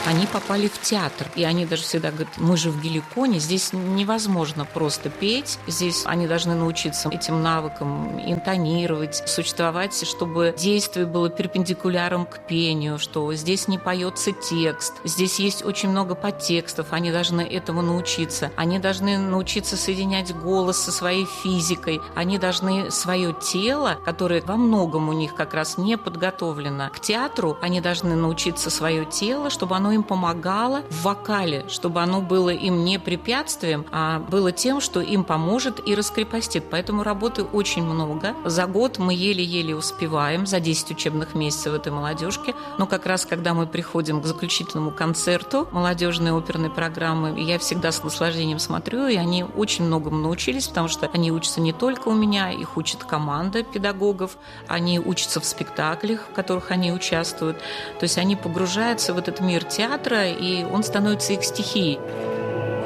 Они попали в театр, и они даже всегда говорят: мы же в Геликоне, здесь невозможно просто петь, здесь они должны научиться этим навыкам интонировать, существовать, чтобы действие было перпендикуляром к пению, что здесь не поется текст, здесь есть очень много подтекстов, они должны этому научиться, они должны научиться соединять голос со своей физикой, они должны свое тело, которое во многом у них как раз не подготовлено к театру, они должны научиться свое тело, чтобы оно им помогало в вокале, чтобы оно было им не препятствием, а было тем, что им поможет и раскрепостит. Поэтому работы очень много. За год мы еле-еле успеваем, за 10 учебных месяцев этой молодежки. Но как раз, когда мы приходим к заключительному концерту молодежной оперной программы, я всегда с наслаждением смотрю, и они очень многому научились, потому что они учатся не только у меня, их учит команда педагогов, они учатся в спектаклях, в которых они участвуют. То есть они погружаются в этот мир театра, и он становится их стихией.